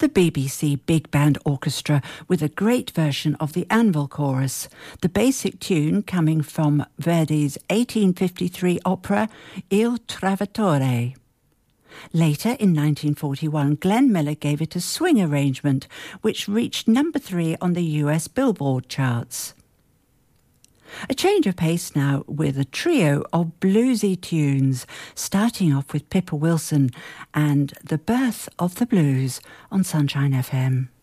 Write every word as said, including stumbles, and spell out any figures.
the B B C Big Band Orchestra with a great version of the Anvil Chorus, the basic tune coming from Verdi's eighteen fifty-three opera Il Trovatore. Later, in nineteen forty-one, Glenn Miller gave it a swing arrangement, which reached number three on the U S Billboard charts. A change of pace now with a trio of bluesy tunes, starting off with Pippa Wilson and The Birth of the Blues on Sunshine F M.